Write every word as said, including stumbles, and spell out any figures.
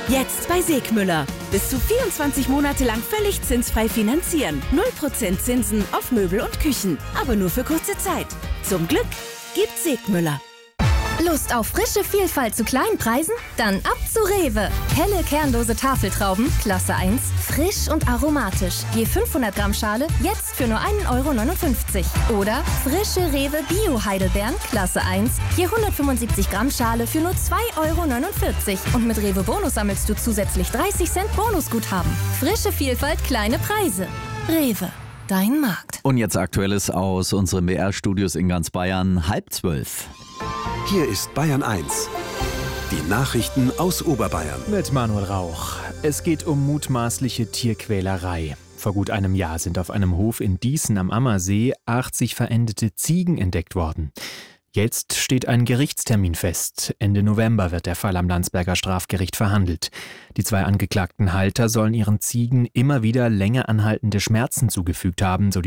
Jetzt bei Segmüller. Bis zu vierundzwanzig Monate lang völlig zinsfrei finanzieren. null Prozent Zinsen auf Möbel und Küchen. Aber nur für kurze Zeit. Zum Glück gibt's Segmüller. Lust auf frische Vielfalt zu kleinen Preisen? Dann ab zu Rewe. Helle kernlose Tafeltrauben, Klasse eins, frisch und aromatisch. Je fünfhundert Gramm Schale, jetzt für nur einen Euro neunundfünfzig. Oder frische Rewe Bio-Heidelbeeren, Klasse eins, je hundertfünfundsiebzig Gramm Schale für nur zwei Euro neunundvierzig. Und mit Rewe Bonus sammelst du zusätzlich dreißig Cent Bonusguthaben. Frische Vielfalt, kleine Preise. Rewe, dein Markt. Und jetzt Aktuelles aus unseren B R-Studios in ganz Bayern, halb zwölf. Hier ist Bayern eins. Die Nachrichten aus Oberbayern. Mit Manuel Rauch. Es geht um mutmaßliche Tierquälerei. Vor gut einem Jahr sind auf einem Hof in Dießen am Ammersee achtzig verendete Ziegen entdeckt worden. Jetzt steht ein Gerichtstermin fest. Ende November wird der Fall am Landsberger Strafgericht verhandelt. Die zwei angeklagten Halter sollen ihren Ziegen immer wieder länger anhaltende Schmerzen zugefügt haben, so die